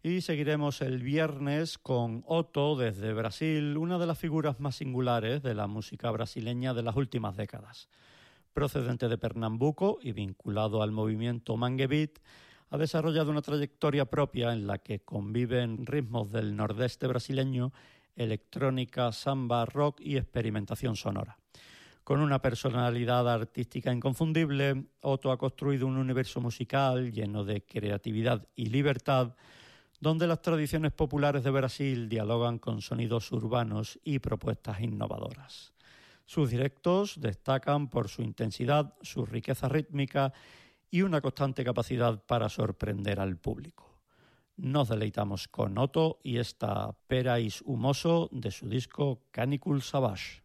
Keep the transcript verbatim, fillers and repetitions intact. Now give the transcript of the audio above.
Y seguiremos el viernes con Otto desde Brasil, una de las figuras más singulares de la música brasileña de las últimas décadas. Procedente de Pernambuco y vinculado al movimiento Mangue Beat, ha desarrollado una trayectoria propia en la que conviven ritmos del nordeste brasileño, electrónica, samba, rock y experimentación sonora. Con una personalidad artística inconfundible, Otto ha construido un universo musical lleno de creatividad y libertad, donde las tradiciones populares de Brasil dialogan con sonidos urbanos y propuestas innovadoras. Sus directos destacan por su intensidad, su riqueza rítmica y una constante capacidad para sorprender al público. Nos deleitamos con Otto y esta Perais Humoso de su disco Canicule Savage.